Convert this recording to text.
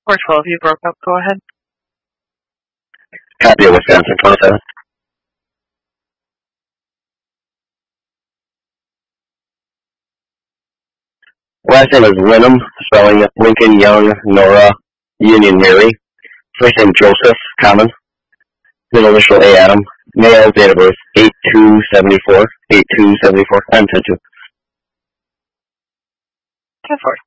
412, you broke up. Go ahead. Copy of Wisconsin 27. Last name is Linham, spelling Lincoln Young, Nora, Union Mary. First name Joseph, common. Middle initial A. Adam. Male, date of birth 8274. 8274. I'm 10-2. 10-4.